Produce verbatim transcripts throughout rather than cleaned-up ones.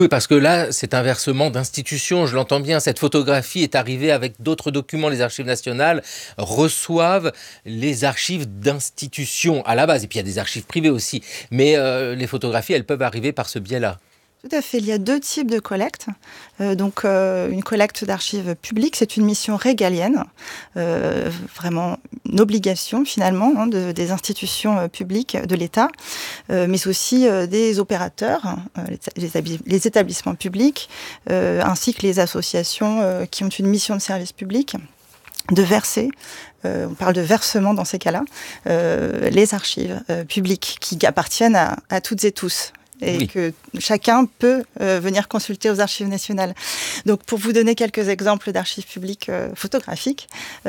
Oui, parce que là, c'est un versement d'institutions, je l'entends bien. Cette photographie est arrivée avec d'autres documents. Les archives nationales reçoivent les archives d'institutions à la base. Et puis, il y a des archives privées aussi. Mais euh, les photographies, elles peuvent arriver par ce biais-là. Tout à fait. Il y a deux types de collectes. Euh, donc, euh, une collecte d'archives publiques, c'est une mission régalienne, euh, vraiment une obligation finalement hein, de, des institutions euh, publiques de l'État, euh, mais aussi euh, des opérateurs, euh, les, les, les établissements publics, euh, ainsi que les associations euh, qui ont une mission de service public, de verser. Euh, on parle de versement dans ces cas-là, euh, les archives euh, publiques qui appartiennent à, à toutes et tous. Et oui. que chacun peut euh, venir consulter aux archives nationales. Donc, pour vous donner quelques exemples d'archives publiques euh, photographiques,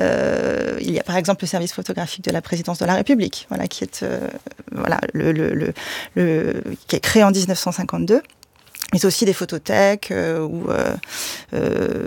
euh, il y a par exemple le service photographique de la présidence de la République, voilà, qui est euh, voilà le, le, le, le qui est créé en dix-neuf cent cinquante-deux. Mais aussi des photothèques euh, ou euh, euh,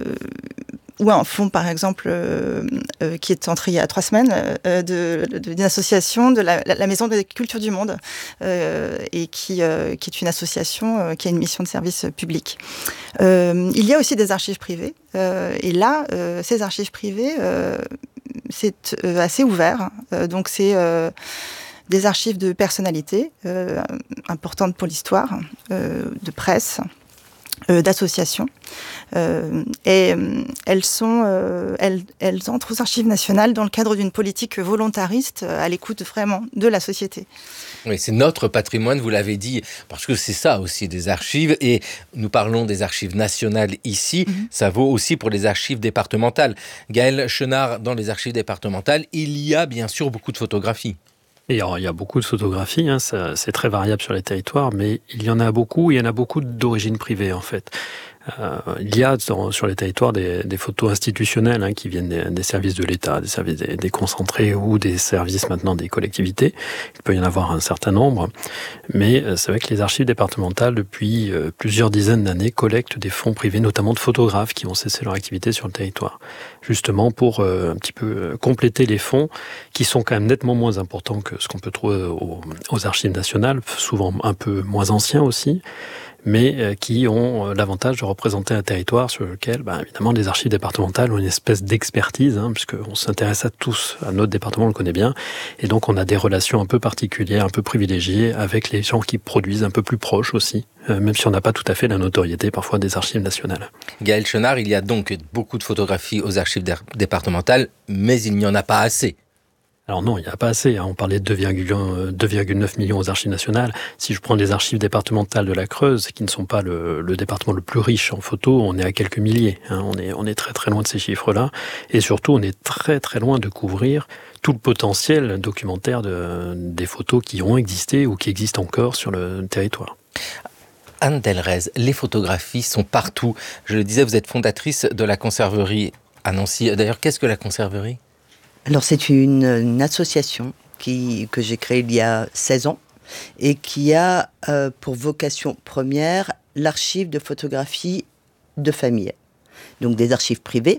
ou un fonds, par exemple, euh, euh, qui est entré il y a trois semaines, euh, de, de, d'une association de la, la Maison des Cultures du Monde, euh, et qui, euh, qui est une association euh, qui a une mission de service public. Euh, il y a aussi des archives privées, euh, et là, euh, ces archives privées, euh, c'est euh, assez ouvert. Euh, donc, c'est euh, des archives de personnalités euh, importantes pour l'histoire, euh, de presse, Euh, d'associations euh, et euh, elles sont euh, elles, elles entrent aux archives nationales dans le cadre d'une politique volontariste euh, à l'écoute vraiment de la société. Oui, c'est notre patrimoine, vous l'avez dit, parce que c'est ça aussi des archives, et nous parlons des archives nationales ici, mm-hmm. ça vaut aussi pour les archives départementales. Gaëlle Chenard, dans les archives départementales, il y a bien sûr beaucoup de photographies. Et alors, il y a beaucoup de photographies, hein, ça, c'est très variable sur les territoires, mais il y en a beaucoup, il y en a beaucoup d'origine privée en fait. Euh, il y a dans, sur les territoires des, des photos institutionnelles hein, qui viennent des, des services de l'État, des services des, des concentrés ou des services maintenant des collectivités. Il peut y en avoir un certain nombre, mais euh, c'est vrai que les archives départementales, depuis euh, plusieurs dizaines d'années, collectent des fonds privés, notamment de photographes qui ont cessé leur activité sur le territoire, justement pour euh, un petit peu euh, compléter les fonds qui sont quand même nettement moins importants que ce qu'on peut trouver aux, aux archives nationales, souvent un peu moins anciens aussi, mais qui ont l'avantage de représenter un territoire sur lequel, ben, évidemment, les archives départementales ont une espèce d'expertise, hein, puisqu'on s'intéresse à tous, à notre département, on le connaît bien, et donc on a des relations un peu particulières, un peu privilégiées avec les gens qui produisent un peu plus proches aussi, euh, même si on n'a pas tout à fait la notoriété parfois des archives nationales. Gaëlle Chenard, il y a donc beaucoup de photographies aux archives départementales, mais il n'y en a pas assez. Alors non, il n'y a pas assez. On parlait de deux virgule neuf millions aux archives nationales. Si je prends les archives départementales de la Creuse, qui ne sont pas le, le département le plus riche en photos, on est à quelques milliers. Hein. On est, on est très très loin de ces chiffres-là. Et surtout, on est très très loin de couvrir tout le potentiel documentaire de, des photos qui ont existé ou qui existent encore sur le territoire. Anne Delrez, les photographies sont partout. Je le disais, vous êtes fondatrice de la Conserverie à Nancy. D'ailleurs, qu'est-ce que la Conserverie ? Alors c'est une, une association qui, que j'ai créée il y a seize ans et qui a euh, pour vocation première l'archive de photographie de famille. Donc des archives privées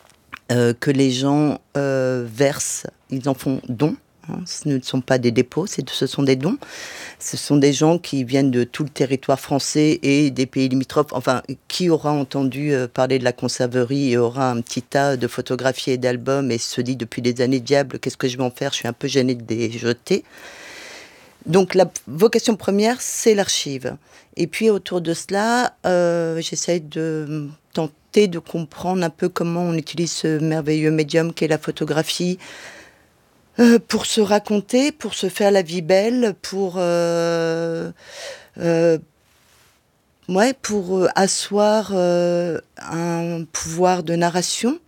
euh, que les gens euh, versent, ils en font don. Hein, ce ne sont pas des dépôts, c'est, ce sont des dons. Ce sont des gens qui viennent de tout le territoire français et des pays limitrophes. Enfin, qui aura entendu parler de la Conserverie et aura un petit tas de photographies et d'albums et se dit depuis des années, diable, qu'est-ce que je vais en faire ? Je suis un peu gênée de les jeter. Donc la vocation première, c'est l'archive. Et puis autour de cela, euh, j'essaie de tenter de comprendre un peu comment on utilise ce merveilleux médium qu'est la photographie, Euh, pour se raconter, pour se faire la vie belle, pour, euh, euh, ouais, pour asseoir euh, un pouvoir de narration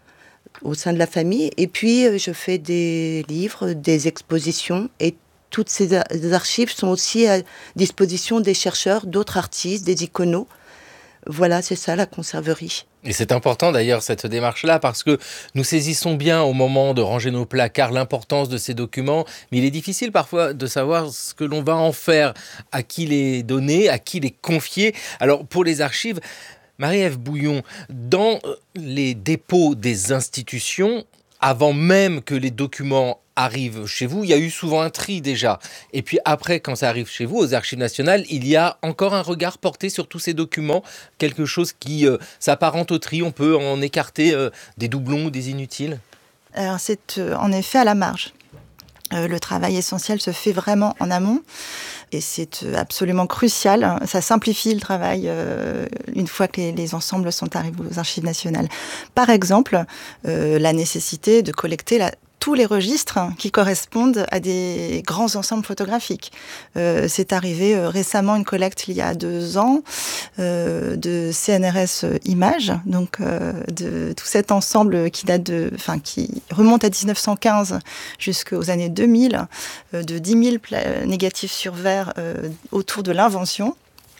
au sein de la famille. Et puis, euh, je fais des livres, des expositions, et toutes ces ar- archives sont aussi à disposition des chercheurs, d'autres artistes, des iconos. Voilà, c'est ça la Conserverie. Et c'est important d'ailleurs cette démarche-là parce que nous saisissons bien au moment de ranger nos placards l'importance de ces documents, mais il est difficile parfois de savoir ce que l'on va en faire, à qui les donner, à qui les confier. Alors pour les archives, Marie-Ève Bouillon, dans les dépôts des institutions, avant même que les documents arrivent chez vous, il y a eu souvent un tri déjà. Et puis après, quand ça arrive chez vous, aux Archives nationales, il y a encore un regard porté sur tous ces documents, quelque chose qui euh, s'apparente au tri. On peut en écarter euh, des doublons ou des inutiles. Alors c'est euh, en effet à la marge. Euh, le travail essentiel se fait vraiment en amont et c'est euh, absolument crucial. Ça simplifie le travail euh, une fois que les, les ensembles sont arrivés aux Archives nationales. Par exemple, euh, la nécessité de collecter la tous les registres qui correspondent à des grands ensembles photographiques. Euh, c'est arrivé euh, récemment une collecte il y a deux ans euh, de C N R S Images, donc euh, de tout cet ensemble qui date de, enfin qui remonte à dix-neuf cent quinze jusqu'aux années deux mille, euh, de dix mille pla- négatifs sur verre euh, autour de l'invention.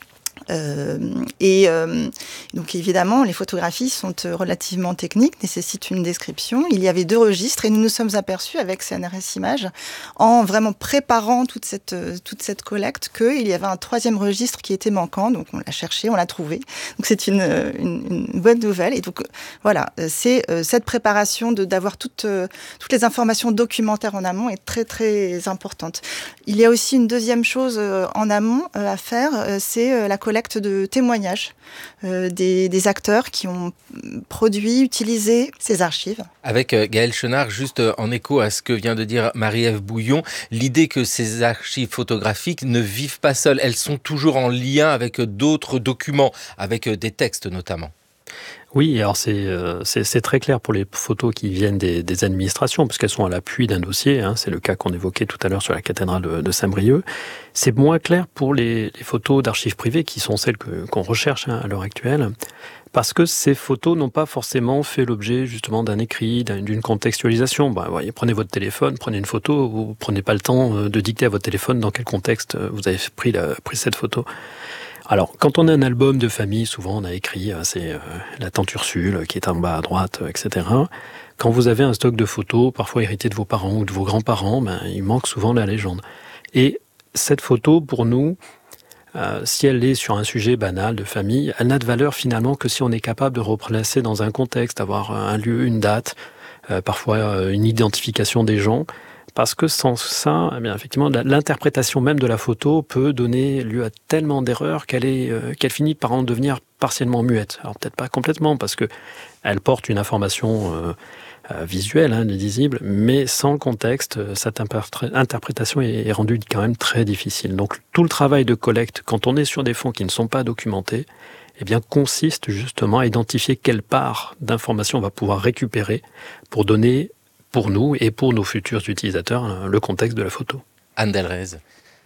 Euh, et euh, donc évidemment, les photographies sont relativement techniques, nécessitent une description. Il y avait deux registres et nous nous sommes aperçus avec C N R S Images, en vraiment préparant toute cette, toute cette collecte, qu'il y avait un troisième registre qui était manquant. Donc on l'a cherché, on l'a trouvé. Donc c'est une, une, une bonne nouvelle. Et donc voilà, c'est cette préparation de, d'avoir toutes, toutes les informations documentaires en amont est très très importante. Il y a aussi une deuxième chose en amont à faire, c'est la collecte de témoignages euh, des, des acteurs qui ont produit, utilisé ces archives. Avec euh, Gaëlle Chenard, juste euh, en écho à ce que vient de dire Marie-Ève Bouillon, l'idée que ces archives photographiques ne vivent pas seules, elles sont toujours en lien avec d'autres documents, avec euh, des textes notamment. Oui, alors c'est, euh, c'est, c'est très clair pour les photos qui viennent des, des administrations, puisqu'elles sont à l'appui d'un dossier, hein, c'est le cas qu'on évoquait tout à l'heure sur la cathédrale de, de Saint-Brieuc. C'est moins clair pour les, les photos d'archives privées, qui sont celles que, qu'on recherche hein, à l'heure actuelle, parce que ces photos n'ont pas forcément fait l'objet justement d'un écrit, d'un, d'une contextualisation. Ben, voyez, prenez votre téléphone, prenez une photo, vous prenez pas le temps de dicter à votre téléphone dans quel contexte vous avez pris, la, pris cette photo. Alors, quand on a un album de famille, souvent on a écrit, c'est euh, la tante Ursule qui est en bas à droite, et cetera. Quand vous avez un stock de photos, parfois héritées de vos parents ou de vos grands-parents, ben, il manque souvent la légende. Et cette photo, pour nous, euh, si elle est sur un sujet banal de famille, elle n'a de valeur finalement que si on est capable de replacer dans un contexte, avoir un lieu, une date, euh, parfois euh, une identification des gens. Parce que sans ça, eh bien, effectivement, l'interprétation même de la photo peut donner lieu à tellement d'erreurs qu'elle, est, euh, qu'elle finit par en devenir partiellement muette. Alors peut-être pas complètement, parce qu'elle porte une information euh, euh, visuelle, hein, lisible, mais sans contexte, cette interprétation est, est rendue quand même très difficile. Donc tout le travail de collecte, quand on est sur des fonds qui ne sont pas documentés, eh bien, consiste justement à identifier quelle part d'information on va pouvoir récupérer pour donner pour nous et pour nos futurs utilisateurs, le contexte de la photo. Anne Delrez.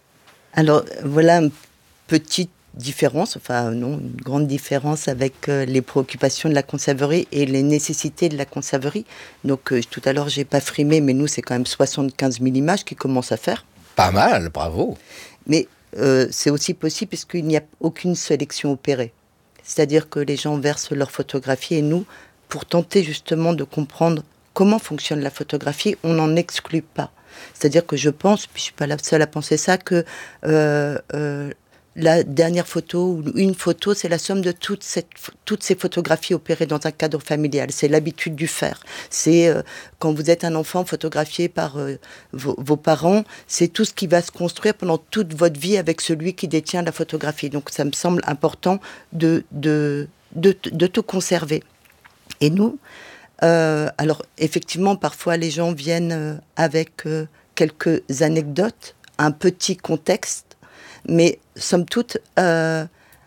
Alors, voilà une petite différence, enfin non, une grande différence avec euh, les préoccupations de la conserverie et les nécessités de la conserverie. Donc, euh, tout à l'heure, j'ai pas frimé, mais nous, c'est quand même soixante-quinze mille images qui commencent à faire. Pas mal, bravo. Mais euh, c'est aussi possible puisqu'il n'y a aucune sélection opérée. C'est-à-dire que les gens versent leurs photographies et nous, pour tenter justement de comprendre comment fonctionne la photographie, on n'en exclut pas. C'est-à-dire que je pense, puis je ne suis pas la seule à penser ça, que euh, euh, la dernière photo ou une photo, c'est la somme de toute cette, toutes ces photographies opérées dans un cadre familial. C'est l'habitude du faire. C'est euh, quand vous êtes un enfant photographié par euh, vos, vos parents, c'est tout ce qui va se construire pendant toute votre vie avec celui qui détient la photographie. Donc ça me semble important de, de, de, de tout conserver. Et nous, Euh, alors, effectivement, parfois, les gens viennent euh, avec euh, quelques anecdotes, un petit contexte, mais somme toute, euh,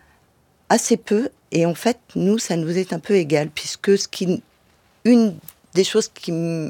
assez peu. Et en fait, nous, ça nous est un peu égal, puisque ce qui, une des choses qui,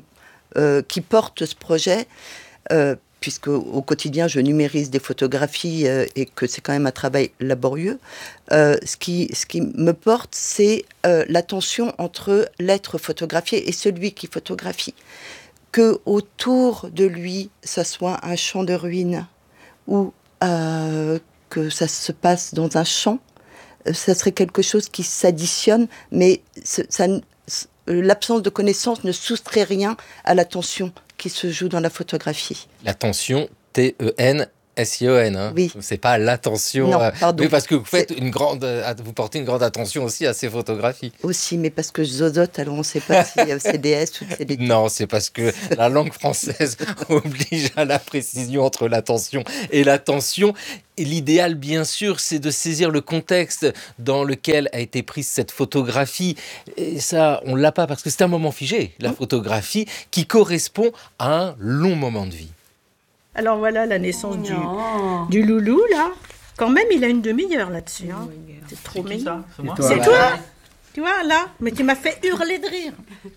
euh, qui porte ce projet, euh, puisque au quotidien, je numérise des photographies euh, et que c'est quand même un travail laborieux, euh, ce, qui, ce qui me porte, c'est euh, la tension entre l'être photographié et celui qui photographie. Que autour de lui, ça soit un champ de ruines ou euh, que ça se passe dans un champ, euh, ça serait quelque chose qui s'additionne, mais ça, l'absence de connaissance ne soustrait rien à la tension qui se joue dans la photographie. La tension, T E N S I O N, hein. Oui. C'est pas l'attention. Non, euh, pardon. Mais parce que vous faites C'est- une grande, euh, vous portez une grande attention aussi à ces photographies. Aussi, mais parce que je zozote, alors on ne sait pas si euh, c'est des S ou c'est des T. Non, c'est parce que la langue française oblige à la précision entre l'attention et l'attention. Et l'idéal, bien sûr, c'est de saisir le contexte dans lequel a été prise cette photographie. Et ça, on l'a pas parce que c'est un moment figé, la photographie, qui correspond à un long moment de vie. Alors voilà la naissance du, du loulou, là. Quand même, il a une demi-heure là-dessus. Hein. C'est trop mignon. C'est toi, tu vois, là. Mais tu m'as fait hurler de rire.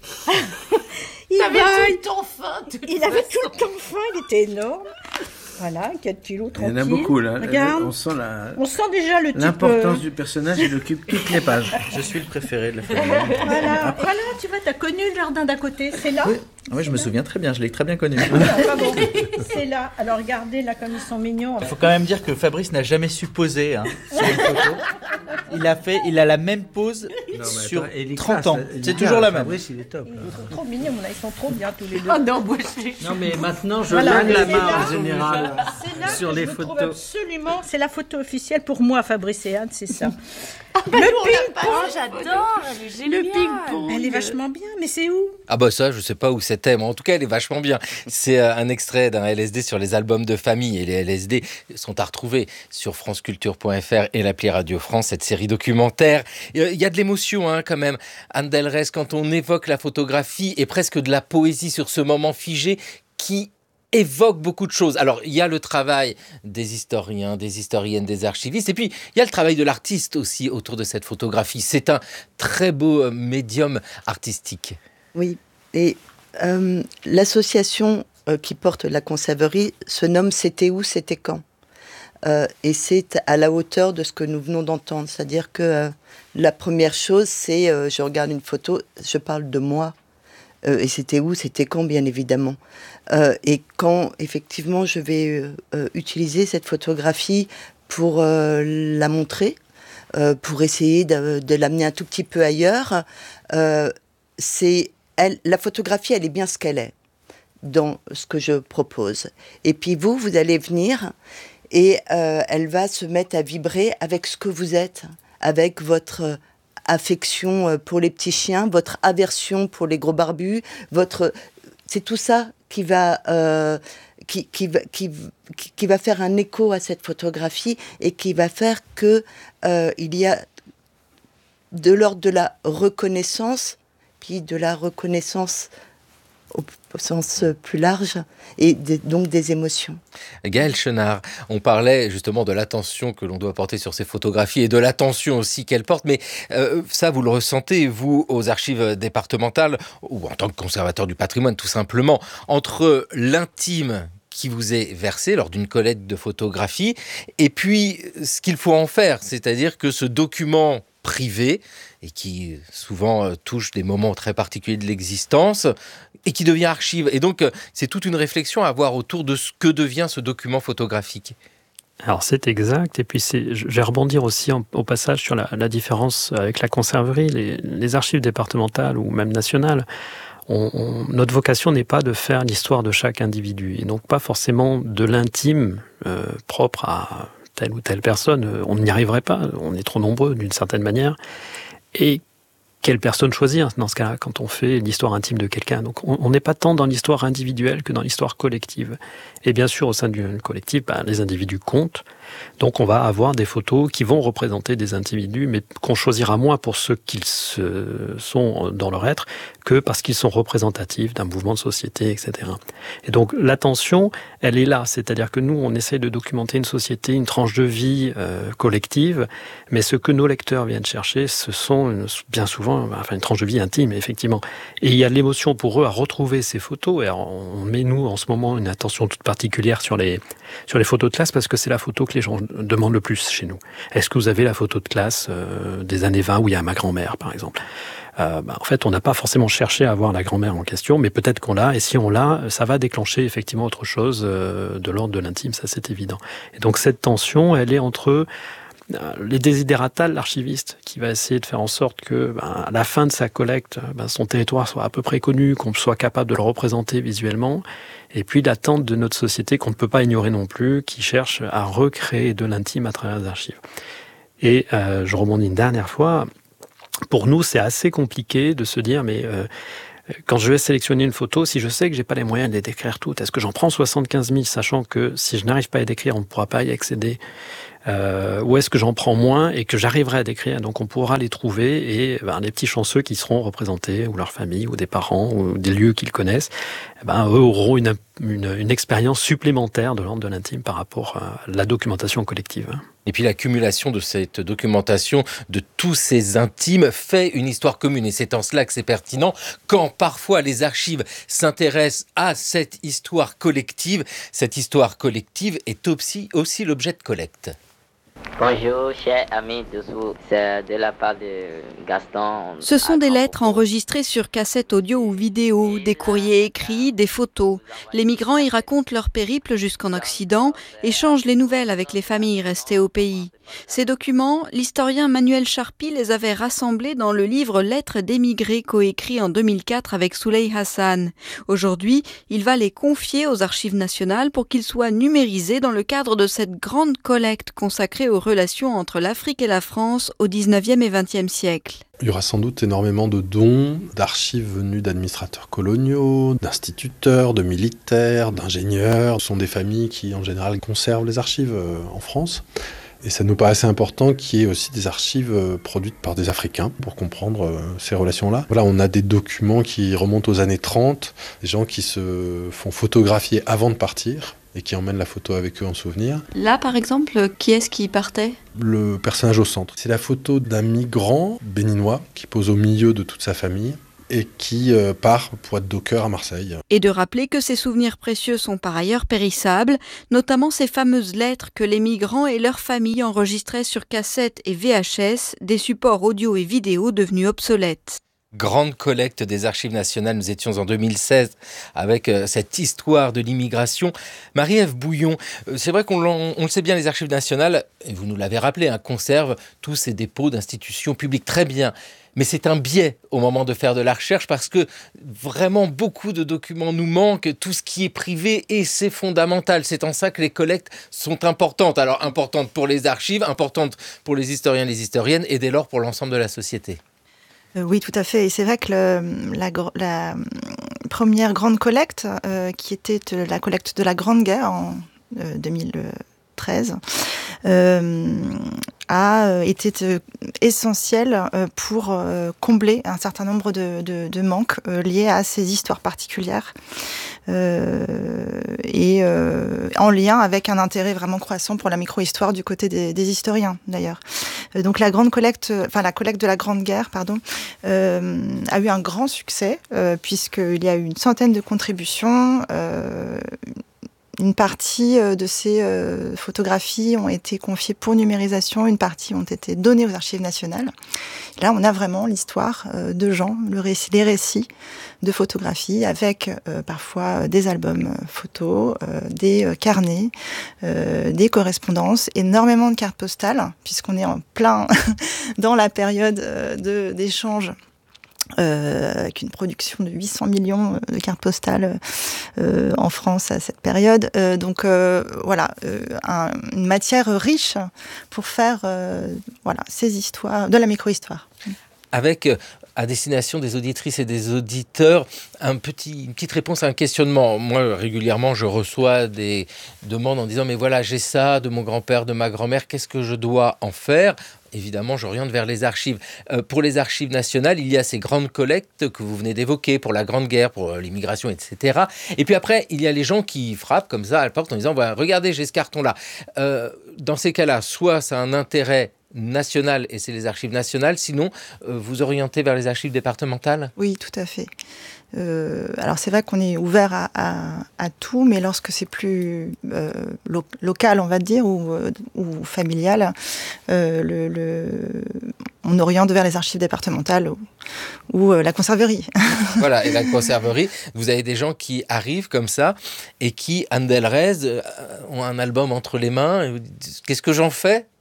il T'avais va, tout le temps faim. il avait tout le temps faim, il était énorme. Voilà, quatre kilos, Il y en tranquille. a beaucoup là. Regarde. On sent la- On sent déjà le type... l'importance euh, du personnage, il occupe toutes les pages. Je suis le préféré de la famille. Voilà, voilà, tu vois, t'as connu le jardin d'à côté, c'est là. Oui, oui, je me souviens très bien, je l'ai très bien connu. Ah bon, c'est là. Alors regardez là comme ils sont mignons. Il faut quand même dire que Fabrice n'a jamais su poser hein, sur une photo. Il a fait, il a la même pose sur trente ans. C'est toujours la même. Fabrice, il est top. Ils sont trop mignons, là, ils sont trop bien tous les deux. Oh non, moi, je- Non, mais maintenant, je Voilà, lève la c'est main là. en général C'est là sur que les je me trouve photos. absolument, c'est la photo officielle pour moi, Fabrice et Anne, c'est ça. le ping-pong, j'adore, elle est géniale. Le ping-pong, elle est vachement bien, mais c'est où? Ah bah ça, je sais pas où c'était, mais en tout cas, elle est vachement bien. C'est euh, un extrait d'un L S D sur les albums de famille. Et les L S D sont à retrouver sur franceculture point f r et l'appli Radio France, cette série documentaire. Il euh, y a de l'émotion hein, quand même. Anne Delrez, quand on évoque la photographie et presque de la poésie sur ce moment figé qui évoque beaucoup de choses. Alors, il y a le travail des historiens, des historiennes, des archivistes, et puis il y a le travail de l'artiste aussi autour de cette photographie. C'est un très beau euh, médium artistique. Oui, et euh, l'association euh, qui porte la conserverie se nomme C'était où, c'était quand euh, et c'est à la hauteur de ce que nous venons d'entendre. C'est-à-dire que euh, la première chose, c'est euh, je regarde une photo, je parle de moi. Euh, et c'était où, c'était quand, bien évidemment. Euh, et quand, effectivement, je vais euh, utiliser cette photographie pour euh, la montrer, euh, pour essayer de, de l'amener un tout petit peu ailleurs, euh, c'est, elle, la photographie, elle est bien ce qu'elle est dans ce que je propose. Et puis vous, vous allez venir et euh, elle va se mettre à vibrer avec ce que vous êtes, avec votre affection pour les petits chiens, votre aversion pour les gros barbus, votre... c'est tout ça qui va, euh, qui, qui, va, qui, qui, qui va faire un écho à cette photographie et qui va faire que euh, il y a de l'ordre de la reconnaissance, puis de la reconnaissance au, au sens plus large, et des, donc des émotions. Gaël Chenard, on parlait justement de l'attention que l'on doit porter sur ces photographies et de l'attention aussi qu'elles portent, mais euh, ça vous le ressentez, vous, aux archives départementales, ou en tant que conservateur du patrimoine tout simplement, entre l'intime qui vous est versé lors d'une collecte de photographies, et puis ce qu'il faut en faire, c'est-à-dire que ce document privé, et qui souvent euh, touche des moments très particuliers de l'existence, et qui devient archive. Et donc, euh, c'est toute une réflexion à avoir autour de ce que devient ce document photographique. Alors c'est exact, et puis c'est, je vais rebondir aussi en, au passage sur la, la différence avec la conserverie, les, les archives départementales ou même nationales. On, on, notre vocation n'est pas de faire l'histoire de chaque individu, et donc pas forcément de l'intime euh, propre à telle ou telle personne. On n'y arriverait pas, on est trop nombreux d'une certaine manière. Et quelle personne choisir dans ce cas-là, quand on fait l'histoire intime de quelqu'un. Donc on n'est pas tant dans l'histoire individuelle que dans l'histoire collective. Et bien sûr, au sein d'une collective, ben, les individus comptent. Donc on va avoir des photos qui vont représenter des individus, mais qu'on choisira moins pour ceux qu'ils se sont dans leur être, que parce qu'ils sont représentatifs d'un mouvement de société, et cetera. Et donc l'attention, elle est là. C'est-à-dire que nous, on essaie de documenter une société, une tranche de vie euh, collective, mais ce que nos lecteurs viennent chercher, ce sont une, bien souvent enfin, une tranche de vie intime, effectivement. Et il y a de l'émotion pour eux à retrouver ces photos. Et on met, nous, en ce moment, une attention toute particulière sur les, sur les photos de classe, parce que c'est la photo que les gens demandent le plus chez nous. Est-ce que vous avez la photo de classe euh, des années vingt où il y a ma grand-mère, par exemple ? Euh, bah, en fait, on n'a pas forcément cherché à avoir la grand-mère en question, mais peut-être qu'on l'a, et si on l'a, ça va déclencher effectivement autre chose euh, de l'ordre de l'intime, ça c'est évident. Et donc cette tension, elle est entre les desiderata de l'archiviste, qui va essayer de faire en sorte que, ben, à la fin de sa collecte, ben, son territoire soit à peu près connu, qu'on soit capable de le représenter visuellement, et puis l'attente de notre société qu'on ne peut pas ignorer non plus, qui cherche à recréer de l'intime à travers les archives. Et euh, je rebondis une dernière fois, pour nous c'est assez compliqué de se dire, mais... Euh, Quand je vais sélectionner une photo, si je sais que j'ai pas les moyens de les décrire toutes, est-ce que j'en prends soixante-quinze mille, sachant que si je n'arrive pas à les décrire, on ne pourra pas y accéder, euh, ou est-ce que j'en prends moins et que j'arriverai à décrire, donc on pourra les trouver, et ben, les petits chanceux qui seront représentés, ou leur famille, ou des parents, ou des lieux qu'ils connaissent, ben, eux auront une, une, une expérience supplémentaire de l'ordre de l'intime par rapport à la documentation collective. Et puis l'accumulation de cette documentation de tous ces intimes fait une histoire commune. Et c'est en cela que c'est pertinent quand parfois les archives s'intéressent à cette histoire collective. Cette histoire collective est aussi, aussi l'objet de collecte. Bonjour, chers amis dessous, c'est de la part de Gaston. Ce sont des lettres enregistrées sur cassette audio ou vidéo, des courriers écrits, des photos. Les migrants y racontent leur périple jusqu'en Occident, échangent les nouvelles avec les familles restées au pays. Ces documents, l'historien Manuel Charpy les avait rassemblés dans le livre Lettres d'émigrés coécrit en deux mille quatre avec Souley Hassan. Aujourd'hui, il va les confier aux Archives nationales pour qu'ils soient numérisés dans le cadre de cette grande collecte consacrée aux relations entre l'Afrique et la France au dix-neuvième et vingtième siècle. Il y aura sans doute énormément de dons, d'archives venues d'administrateurs coloniaux, d'instituteurs, de militaires, d'ingénieurs. Ce sont des familles qui, en général, conservent les archives en France. Et ça nous paraissait important qu'il y ait aussi des archives produites par des Africains pour comprendre ces relations-là. Voilà, on a des documents qui remontent aux années trente, des gens qui se font photographier avant de partir et qui emmènent la photo avec eux en souvenir. Là, par exemple, qui est-ce qui partait ? Le personnage au centre. C'est la photo d'un migrant béninois qui pose au milieu de toute sa famille et qui euh, part pour être docker à Marseille. Et de rappeler que ces souvenirs précieux sont par ailleurs périssables, notamment ces fameuses lettres que les migrants et leurs familles enregistraient sur cassette et V H S, des supports audio et vidéo devenus obsolètes. Grande collecte des Archives nationales, nous étions en deux mille seize avec euh, cette histoire de l'immigration. Marie-Ève Bouillon, euh, c'est vrai qu'on on le sait bien, les Archives nationales, et vous nous l'avez rappelé, hein, conservent tous ces dépôts d'institutions publiques, très bien. Mais c'est un biais au moment de faire de la recherche parce que vraiment beaucoup de documents nous manquent, tout ce qui est privé, et c'est fondamental. C'est en ça que les collectes sont importantes. Alors importantes pour les archives, importantes pour les historiens et les historiennes, et dès lors pour l'ensemble de la société. Oui, tout à fait. Et c'est vrai que le, la, la première grande collecte, euh, qui était la collecte de la Grande Guerre en euh, deux mille treize, euh, a été euh, essentielle euh, pour euh, combler un certain nombre de, de, de manques euh, liés à ces histoires particulières euh, et euh, en lien avec un intérêt vraiment croissant pour la micro-histoire du côté des, des historiens d'ailleurs. Euh, donc la grande collecte, enfin la collecte de la Grande Guerre, pardon, euh, a eu un grand succès euh, puisqu'il y a eu une centaine de contributions. Euh, Une partie de ces euh, photographies ont été confiées pour numérisation, une partie ont été données aux Archives nationales. Là, on a vraiment l'histoire euh, de gens, le récit, les récits de photographies avec euh, parfois des albums photos, euh, des euh, carnets, euh, des correspondances, énormément de cartes postales, puisqu'on est en plein dans la période euh, de, d'échange. Euh, avec une production de huit cents millions de cartes postales euh, en France à cette période. Euh, donc euh, voilà, euh, un, une matière riche pour faire euh, voilà, ces histoires, de la micro-histoire. Avec, à destination des auditrices et des auditeurs, un petit, une petite réponse à un questionnement. Moi, régulièrement, je reçois des demandes en disant « Mais voilà, j'ai ça de mon grand-père, de ma grand-mère, qu'est-ce que je dois en faire ?» Évidemment, j'oriente vers les archives. Euh, pour les Archives nationales, il y a ces grandes collectes que vous venez d'évoquer pour la Grande Guerre, pour euh, l'immigration, et cetera. Et puis après, il y a les gens qui frappent comme ça à la porte en disant voilà, « Regardez, j'ai ce carton-là. Euh, » Dans ces cas-là, soit ça a un intérêt national et c'est les Archives nationales, sinon euh, vous orientez vers les archives départementales ? Oui, tout à fait. Euh, alors c'est vrai qu'on est ouvert à, à, à tout, mais lorsque c'est plus euh, lo- local, on va dire, ou, euh, ou familial, euh, le, le, on oriente vers les archives départementales ou, ou euh, la conserverie. Voilà, et la conserverie, vous avez des gens qui arrivent comme ça et qui, Anne Delrez, euh, ont un album entre les mains. Et vous dites, qu'est-ce que j'en fais ?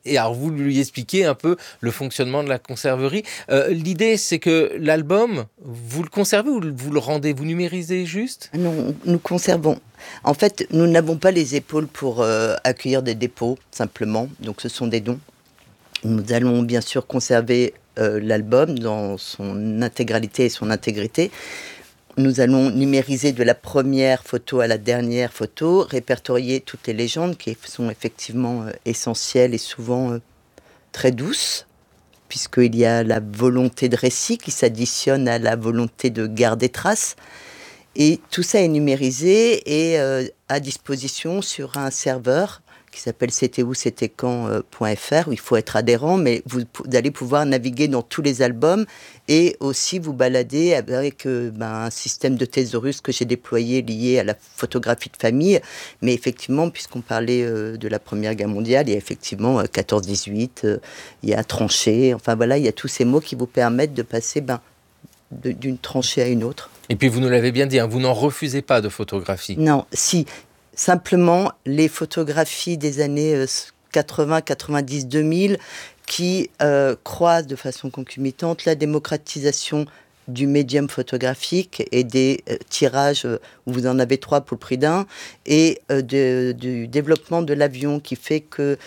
Et alors, vous lui expliquez un peu le fonctionnement de la conserverie. Euh, l'idée, c'est que l'album, vous le conservez ou vous le rendez, vous numérisez juste ? Non, nous conservons. En fait, nous n'avons pas les épaules pour euh, accueillir des dépôts, simplement. Donc, ce sont des dons. Nous allons bien sûr conserver euh, l'album dans son intégralité et son intégrité. Nous allons numériser de la première photo à la dernière photo, répertorier toutes les légendes qui sont effectivement euh, essentielles et souvent euh, très douces, puisqu'il y a la volonté de récit qui s'additionne à la volonté de garder trace. Et tout ça est numérisé et euh, à disposition sur un serveur qui s'appelle c'était où c'était quand point f r, où il faut être adhérent, mais vous, vous allez pouvoir naviguer dans tous les albums et aussi vous balader avec euh, ben, un système de thésaurus que j'ai déployé lié à la photographie de famille. Mais effectivement, puisqu'on parlait euh, de la Première Guerre mondiale, il y a effectivement euh, quatorze dix-huit, euh, il y a tranchée, enfin voilà, il y a tous ces mots qui vous permettent de passer ben, de, d'une tranchée à une autre. Et puis vous nous l'avez bien dit, hein, vous n'en refusez pas de photographie. Non, si... Simplement, les photographies des années quatre-vingts, quatre-vingt-dix, deux mille qui euh, croisent de façon concomitante la démocratisation du médium photographique et des euh, tirages euh, où vous en avez trois pour le prix d'un et euh, de, du développement de l'avion qui fait que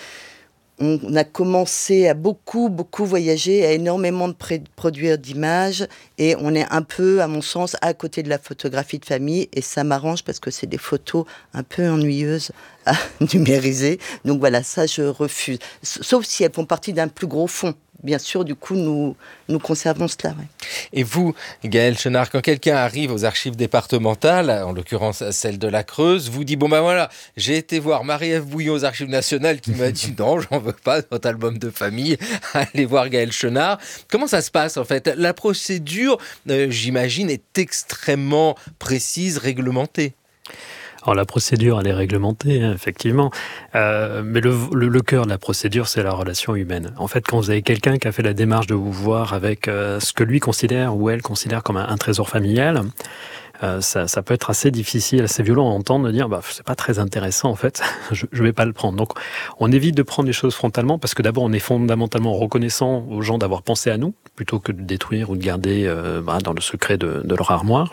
on a commencé à beaucoup, beaucoup voyager, à énormément de pré- produire d'images et on est un peu, à mon sens, à côté de la photographie de famille et ça m'arrange parce que c'est des photos un peu ennuyeuses à numériser. Donc voilà, ça je refuse. Sauf si elles font partie d'un plus gros fond. Bien sûr, du coup, nous, nous conservons cela. Ouais. Et vous, Gaëlle Chenard, quand quelqu'un arrive aux archives départementales, en l'occurrence celle de la Creuse, vous dit, bon ben voilà, j'ai été voir Marie-Ève Bouillon aux archives nationales qui m'a dit, non, j'en veux pas, votre album de famille, allez voir Gaëlle Chenard. Comment ça se passe en fait ? La procédure, euh, j'imagine, est extrêmement précise, réglementée. Alors la procédure, elle est réglementée, hein, effectivement, euh, mais le, le, le cœur de la procédure, c'est la relation humaine. En fait, quand vous avez quelqu'un qui a fait la démarche de vous voir avec euh, ce que lui considère ou elle considère comme un, un trésor familial, euh, ça, ça peut être assez difficile, assez violent à entendre, de dire bah, c'est pas très intéressant en fait, je, je vais pas le prendre. Donc on évite de prendre les choses frontalement parce que d'abord on est fondamentalement reconnaissant aux gens d'avoir pensé à nous plutôt que de détruire ou de garder euh, bah, dans le secret de, de leur armoire.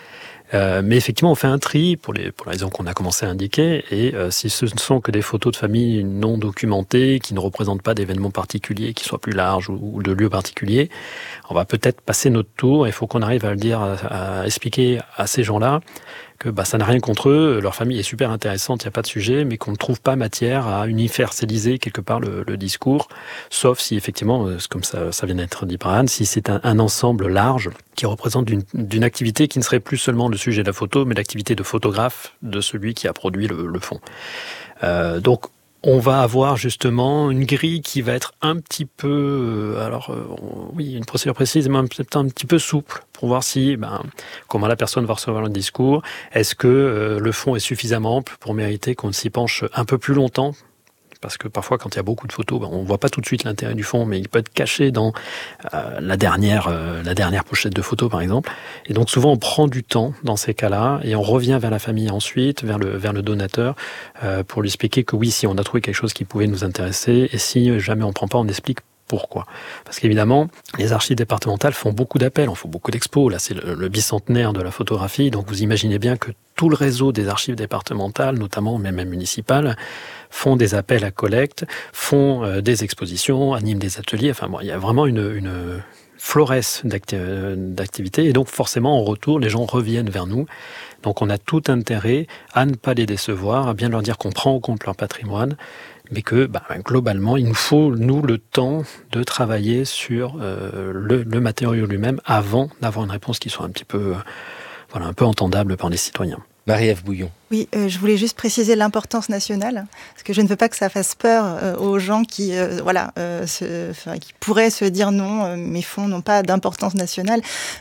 Euh, mais effectivement, on fait un tri pour les, pour les raisons qu'on a commencé à indiquer. Et euh, si ce ne sont que des photos de famille non documentées, qui ne représentent pas d'événements particuliers, qui soient plus larges ou, ou de lieux particuliers, on va peut-être passer notre tour. Il faut qu'on arrive à le dire, à, à expliquer à ces gens-là que bah, ça n'a rien contre eux, leur famille est super intéressante, il n'y a pas de sujet, mais qu'on ne trouve pas matière à universaliser quelque part le, le discours, sauf si effectivement, comme ça, ça vient d'être dit par Anne, si c'est un, un ensemble large qui représente d'une, d'une activité qui ne serait plus seulement le sujet de la photo, mais l'activité de photographe de celui qui a produit le, le fond. Euh, donc, on va avoir justement une grille qui va être un petit peu, euh, alors euh, oui, une procédure précise, mais peut-être un petit peu souple pour voir si, ben, comment la personne va recevoir le discours. Est-ce que euh, le fond est suffisamment ample pour mériter qu'on s'y penche un peu plus longtemps ? Parce que parfois, quand il y a beaucoup de photos, ben, on ne voit pas tout de suite l'intérêt du fond, mais il peut être caché dans euh, la dernière, euh, la dernière pochette de photos, par exemple. Et donc, souvent, on prend du temps dans ces cas-là, et on revient vers la famille ensuite, vers le, vers le donateur, euh, pour lui expliquer que oui, si on a trouvé quelque chose qui pouvait nous intéresser, et si jamais on ne prend pas, on explique pourquoi. Parce qu'évidemment, les archives départementales font beaucoup d'appels, on fait beaucoup d'expos. Là, c'est le, le bicentenaire de la photographie, donc vous imaginez bien que tout le réseau des archives départementales, notamment même municipales, font des appels à collecte, font euh, des expositions, animent des ateliers. Enfin bon, il y a vraiment une, une florès d'acti- d'activités. Et donc forcément, en retour, les gens reviennent vers nous. Donc on a tout intérêt à ne pas les décevoir, à bien leur dire qu'on prend en compte leur patrimoine, mais que bah, globalement, il nous faut, nous, le temps de travailler sur euh, le, le matériau lui-même avant d'avoir une réponse qui soit un petit peu, euh, voilà, un peu entendable par les citoyens. Marie-Ève Bouillon. Oui, euh, je voulais juste préciser l'importance nationale, parce que je ne veux pas que ça fasse peur euh, aux gens qui, euh, voilà, euh, se, enfin, qui pourraient se dire non, euh, mes fonds n'ont pas d'importance nationale.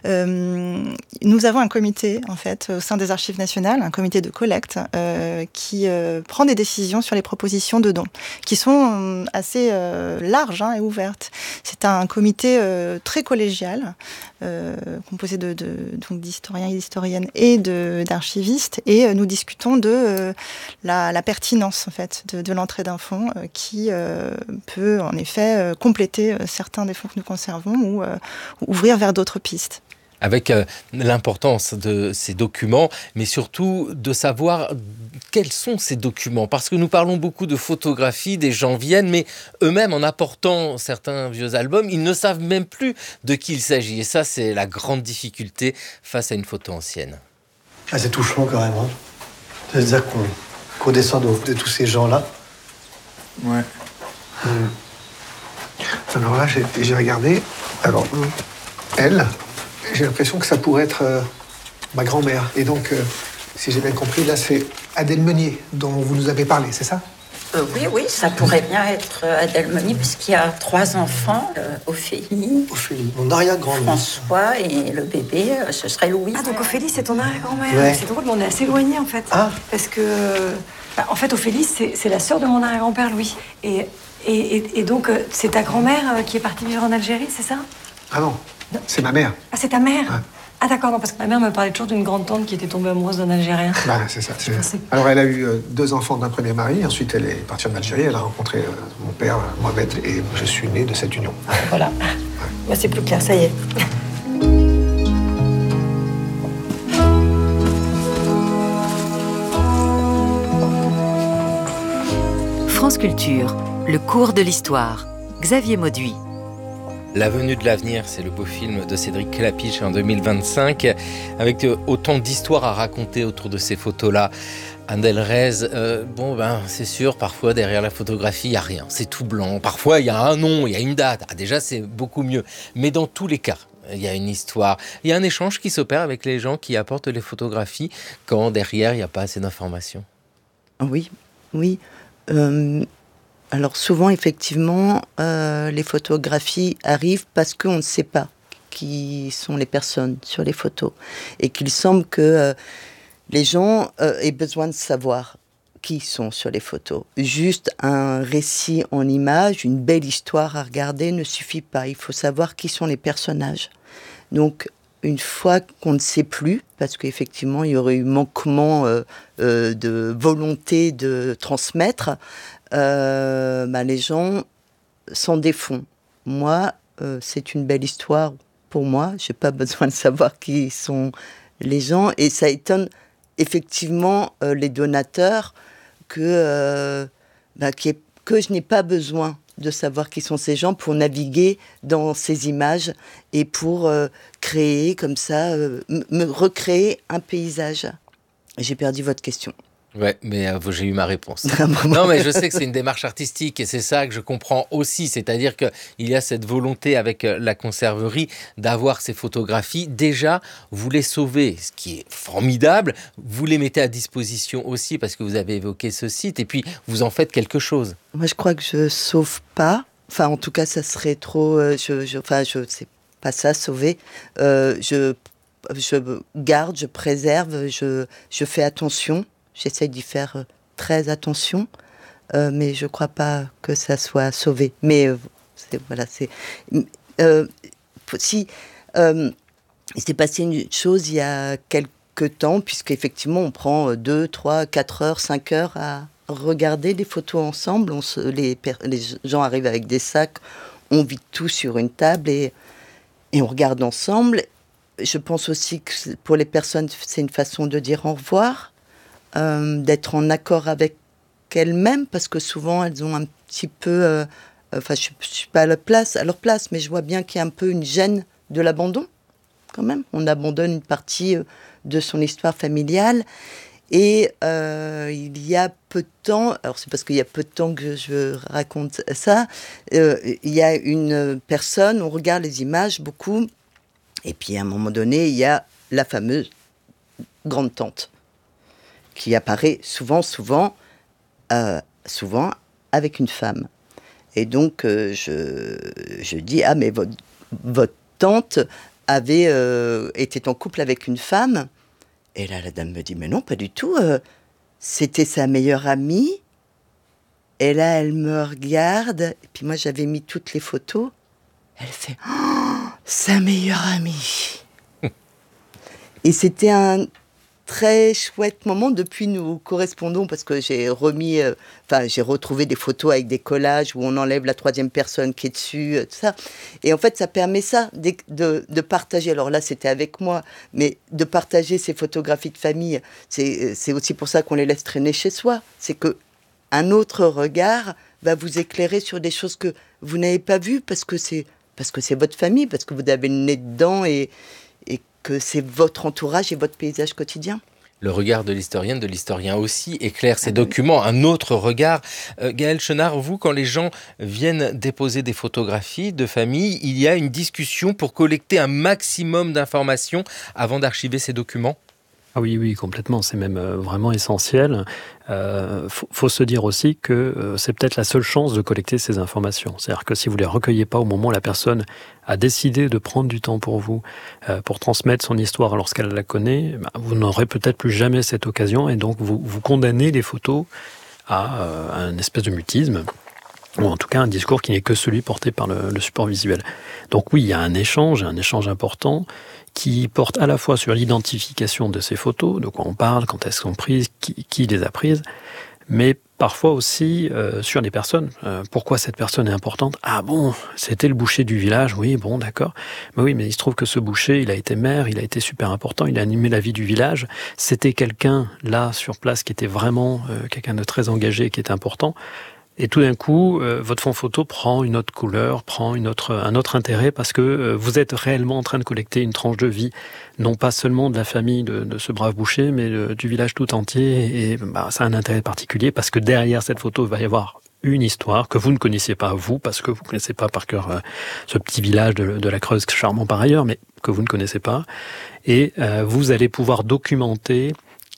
Euh, nous avons un comité, en fait, au sein des Archives nationales, un comité de collecte euh, qui euh, prend des décisions sur les propositions de dons, qui sont euh, assez euh, larges hein, et ouvertes. C'est un comité euh, très collégial, euh, composé de, de, donc, d'historiens et d'historiennes et de, d'archivistes, et euh, nous discutons important de euh, la, la pertinence en fait de, de l'entrée d'un fonds euh, qui euh, peut en effet euh, compléter euh, certains des fonds que nous conservons ou euh, ouvrir vers d'autres pistes. Avec euh, l'importance de ces documents, mais surtout de savoir quels sont ces documents. Parce que nous parlons beaucoup de photographie, des gens viennent, mais eux-mêmes, en apportant certains vieux albums, ils ne savent même plus de qui il s'agit. Et ça, c'est la grande difficulté face à une photo ancienne. Ah, c'est touchant quand même. Hein. C'est-à-dire qu'on, qu'on descend de, de tous ces gens-là. Ouais. Hum. Alors là, j'ai, j'ai regardé. Alors, hum, elle... J'ai l'impression que ça pourrait être euh, ma grand-mère. Et donc, euh, si j'ai bien compris, là, c'est Adèle Meunier dont vous nous avez parlé, c'est ça ? euh, Oui, oui, ça pourrait bien être Adèle Meunier, puisqu'il y a trois enfants, euh, Ophélie, Ophélie, mon arrière-grand-mère. François et le bébé, euh, ce serait Louis. Ah, donc Ophélie, c'est ton arrière-grand-mère. Ouais. C'est drôle, mais on est assez éloignés, en fait. Ah. Parce que, bah, en fait, Ophélie, c'est, c'est la sœur de mon arrière-grand-père, Louis. Et, et, et, et donc, euh, c'est ta grand-mère euh, qui est partie vivre en Algérie, c'est ça ? Ah non. C'est ma mère. Ah, c'est ta mère ? Ouais. Ah d'accord, non, parce que ma mère me parlait toujours d'une grande tante qui était tombée amoureuse d'un Algérien. Bah, c'est ça. C'est... Alors, elle a eu euh, deux enfants d'un premier mari. Ensuite, elle est partie en Algérie. Elle a rencontré euh, mon père, Mohamed, et je suis né de cette union. Ah, voilà. Ouais. Bah, c'est plus clair, ça y est. France Culture, le cours de l'histoire. Xavier Mauduit. La venue de l'avenir, c'est le beau film de Cédric Klapisch en deux mille vingt-cinq, avec autant d'histoires à raconter autour de ces photos-là. Anne Delrez, euh, bon ben c'est sûr, parfois derrière la photographie, il n'y a rien, c'est tout blanc. Parfois il y a un nom, il y a une date, ah, déjà c'est beaucoup mieux. Mais dans tous les cas, il y a une histoire. Il y a un échange qui s'opère avec les gens qui apportent les photographies quand derrière il n'y a pas assez d'informations. Oui, oui. Euh... Alors souvent, effectivement, euh, les photographies arrivent parce qu'on ne sait pas qui sont les personnes sur les photos. Et qu'il semble que euh, les gens euh, aient besoin de savoir qui sont sur les photos. Juste un récit en images, une belle histoire à regarder ne suffit pas. Il faut savoir qui sont les personnages. Donc, une fois qu'on ne sait plus, parce qu'effectivement, il y aurait eu manquement euh, euh, de volonté de transmettre, Euh, bah, les gens s'en défont. Moi, euh, c'est une belle histoire pour moi. Je n'ai pas besoin de savoir qui sont les gens. Et ça étonne effectivement euh, les donateurs que, euh, bah, qui est, que je n'ai pas besoin de savoir qui sont ces gens pour naviguer dans ces images et pour euh, créer comme ça, euh, m- me recréer un paysage. J'ai perdu votre question. Ouais, mais euh, j'ai eu ma réponse. Non, mais je sais que c'est une démarche artistique et c'est ça que je comprends aussi. C'est-à-dire qu'il y a cette volonté avec la conserverie d'avoir ces photographies. Déjà, vous les sauvez, ce qui est formidable. Vous les mettez à disposition aussi parce que vous avez évoqué ce site et puis vous en faites quelque chose. Moi, je crois que je sauve pas. Enfin, en tout cas, ça serait trop... Euh, je, je, enfin, je sais pas ça, sauver. Euh, je, je garde, je préserve, je, je fais attention. J'essaie d'y faire euh, très attention, euh, mais je ne crois pas que ça soit sauvé. Mais euh, c'est, voilà, c'est... Euh, si euh, il s'est passé une chose il y a quelques temps, puisqu'effectivement on prend deux, trois, quatre heures, cinq heures à regarder les photos ensemble. On se, les, les gens arrivent avec des sacs, on vide tout sur une table et, et on regarde ensemble. Je pense aussi que pour les personnes, c'est une façon de dire au revoir. Euh, d'être en accord avec elles-mêmes, parce que souvent elles ont un petit peu, euh, enfin je ne suis pas à leur place, à leur place, mais je vois bien qu'il y a un peu une gêne de l'abandon, quand même. On abandonne une partie euh, de son histoire familiale, et euh, il y a peu de temps, alors c'est parce qu'il y a peu de temps que je raconte ça, euh, il y a une personne, on regarde les images beaucoup, et puis à un moment donné, il y a la fameuse grande-tante, qui apparaît souvent, souvent, euh, souvent avec une femme. Et donc, euh, je, je dis, ah, mais votre, votre tante avait, euh, était en couple avec une femme. Et là, la dame me dit, mais non, pas du tout. Euh, c'était sa meilleure amie. Et là, elle me regarde. Et puis moi, j'avais mis toutes les photos. Elle fait, oh, sa meilleure amie. Et c'était un... très chouette moment. Depuis, nous correspondons parce que j'ai remis, euh, enfin, j'ai retrouvé des photos avec des collages où on enlève la troisième personne qui est dessus, euh, tout ça. Et en fait, ça permet ça, de, de, de partager. Alors là, c'était avec moi, mais de partager ces photographies de famille, c'est, c'est aussi pour ça qu'on les laisse traîner chez soi. C'est que un autre regard va vous éclairer sur des choses que vous n'avez pas vues parce que c'est, parce que c'est votre famille, parce que vous avez le nez dedans et, et que c'est votre entourage et votre paysage quotidien. Le regard de l'historienne, de l'historien aussi, éclaire ces documents, un autre regard. Euh, Gaëlle Chenard, vous, quand les gens viennent déposer des photographies de famille, il y a une discussion pour collecter un maximum d'informations avant d'archiver ces documents ? Ah oui, oui, complètement. C'est même euh, vraiment essentiel. Euh, faut, faut se dire aussi que euh, c'est peut-être la seule chance de collecter ces informations. C'est-à-dire que si vous les recueillez pas au moment où la personne a décidé de prendre du temps pour vous, euh, pour transmettre son histoire lorsqu'elle la connaît, bah, vous n'aurez peut-être plus jamais cette occasion et donc vous, vous condamnez les photos à euh, un espèce de mutisme, ou en tout cas un discours qui n'est que celui porté par le, le support visuel. Donc oui, il y a un échange, un échange important, qui porte à la fois sur l'identification de ces photos, de quoi on parle, quand elles sont prises, qui, qui les a prises, mais parfois aussi euh, sur les personnes. Euh, pourquoi cette personne est importante ? Ah bon, c'était le boucher du village, oui, bon, d'accord. Mais oui, mais il se trouve que ce boucher, il a été maire, il a été super important, il a animé la vie du village. C'était quelqu'un, là, sur place, qui était vraiment euh, quelqu'un de très engagé, qui était important. Et tout d'un coup, euh, votre fond photo prend une autre couleur, prend une autre, un autre intérêt parce que euh, vous êtes réellement en train de collecter une tranche de vie, non pas seulement de la famille de, de ce brave boucher, mais de, du village tout entier. Et bah, ça a un intérêt particulier parce que derrière cette photo, il va y avoir une histoire que vous ne connaissiez pas, vous, parce que vous ne connaissez pas par cœur euh, ce petit village de, de la Creuse, charmant par ailleurs, mais que vous ne connaissez pas. Et euh, vous allez pouvoir documenter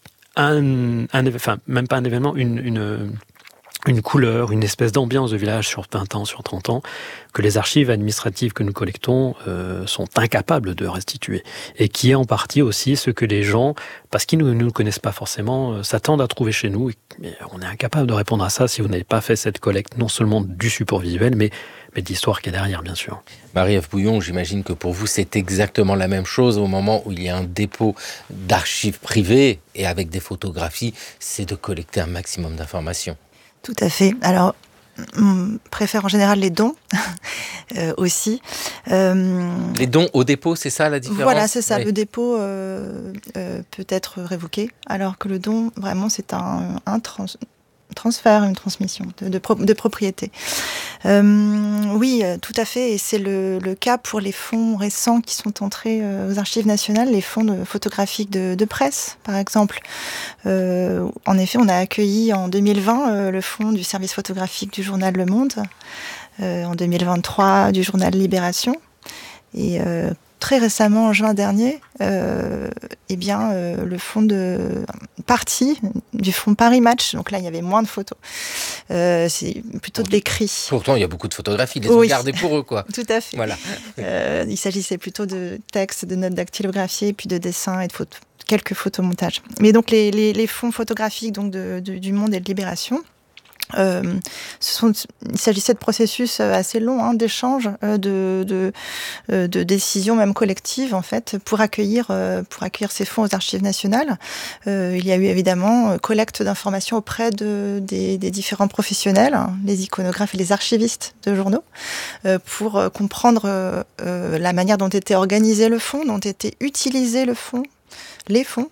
un, un enfin, même pas un événement, une... une une couleur, une espèce d'ambiance de village sur vingt ans, sur trente ans, que les archives administratives que nous collectons euh, sont incapables de restituer. Et qui est en partie aussi ce que les gens, parce qu'ils ne nous connaissent pas forcément, euh, s'attendent à trouver chez nous. Mais on est incapable de répondre à ça si vous n'avez pas fait cette collecte, non seulement du support visuel, mais, mais de l'histoire qui est derrière, bien sûr. Marie-Ève Bouillon, j'imagine que pour vous, c'est exactement la même chose au moment où il y a un dépôt d'archives privées et avec des photographies, c'est de collecter un maximum d'informations. Tout à fait. Alors, on préfère en général les dons euh, aussi. Euh, les dons au dépôt, c'est ça la différence ? Voilà, c'est ça. Oui. Le dépôt euh, euh, peut être révoqué, alors que le don, vraiment, c'est un, un trans... transfert, une transmission de, de, pro, de propriété. Euh, oui, tout à fait, et c'est le, le cas pour les fonds récents qui sont entrés euh, aux archives nationales, les fonds de, photographiques de, de presse, par exemple. Euh, en effet, on a accueilli en deux mille vingt euh, le fonds du service photographique du journal Le Monde, euh, en deux mille vingt-trois du journal Libération, et euh, très récemment, en juin dernier, euh, eh bien, euh, le fonds de partie du fonds Paris Match. Donc là, il y avait moins de photos. Euh, c'est plutôt de l'écrit. Pourtant, il y a beaucoup de photographies. Ils les oui. ont gardées pour eux, quoi. Tout à fait. Voilà. euh, il s'agissait plutôt de textes, de notes dactylographiées, puis de dessins et de photos, quelques photomontages. Mais donc les, les, les fonds photographiques donc de, de, du Monde et de Libération. Euh, ce sont, il s'agissait de processus assez longs hein, d'échanges, euh, de, de, euh, de décisions même collectives en fait, pour accueillir, euh, pour accueillir ces fonds aux archives nationales. Euh, il y a eu évidemment collecte d'informations auprès de, des, des différents professionnels, hein, les iconographes et les archivistes de journaux, euh, pour euh, comprendre euh, euh, la manière dont était organisé le fonds, dont était utilisé le fonds, les fonds.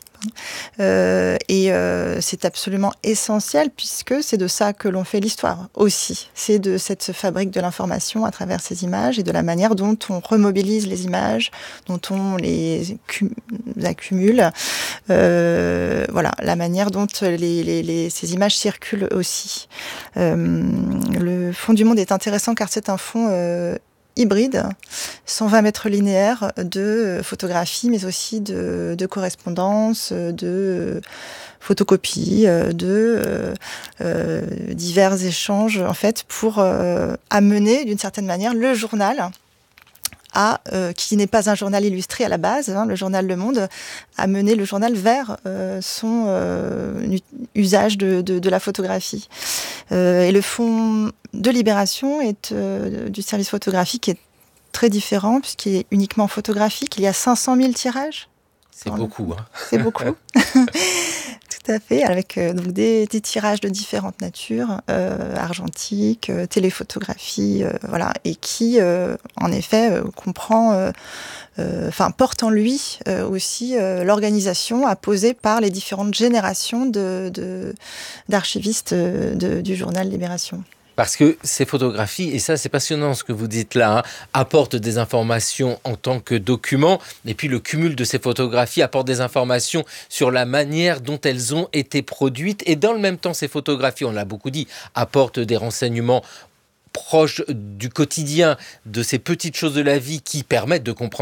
Euh, et euh, c'est absolument essentiel puisque c'est de ça que l'on fait l'histoire aussi. C'est de cette fabrique de l'information à travers ces images et de la manière dont on remobilise les images, dont on les cum- accumule. Euh, voilà, la manière dont les, les, les, ces images circulent aussi. Euh, le Fonds du Monde est intéressant car c'est un fonds euh, hybride, cent vingt mètres linéaires de photographie, mais aussi de, de correspondance, de photocopies, de euh, divers échanges, en fait, pour euh, amener, d'une certaine manière, le journal à, euh, qui n'est pas un journal illustré à la base, hein, le journal Le Monde, a mené le journal vers euh, son euh, usage de, de, de la photographie. Euh, et le fonds de Libération est, euh, du service photographique est très différent puisqu'il est uniquement photographique. Il y a cinq cent mille tirages C'est beaucoup. Hein. C'est beaucoup. Tout à fait, avec euh, donc des, des tirages de différentes natures, euh, argentiques, euh, téléphotographie, euh, voilà, et qui, euh, en effet, euh, comprend, euh, euh, enfin, porte en lui euh, aussi euh, l'organisation apposée par les différentes générations de, de, d'archivistes euh, de, du journal Libération. Parce que ces photographies, et ça c'est passionnant ce que vous dites là, hein, apportent des informations en tant que documents, et puis le cumul de ces photographies apporte des informations sur la manière dont elles ont été produites, et dans le même temps ces photographies, on l'a beaucoup dit, apportent des renseignements proches du quotidien, de ces petites choses de la vie qui permettent de comprendre